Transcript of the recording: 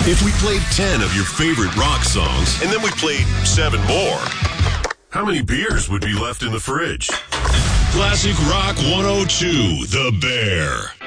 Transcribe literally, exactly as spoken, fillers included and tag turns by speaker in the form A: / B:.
A: If we played ten of your favorite rock songs, and then we played seven more, how many beers would be left in the fridge? Classic Rock one oh two, The Bear.